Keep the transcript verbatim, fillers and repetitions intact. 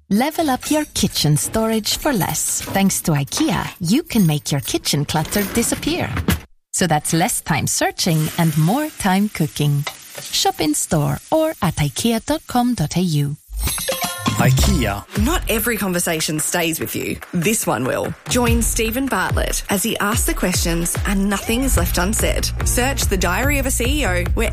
Level up your kitchen storage for less. Thanks to IKEA, you can make your kitchen clutter disappear. So that's less time searching and more time cooking. Shop in store or at ikea dot com dot a u. IKEA. Not every conversation stays with you. This one will. Join Stephen Bartlett as he asks the questions and nothing is left unsaid. Search The Diary of a C E O wherever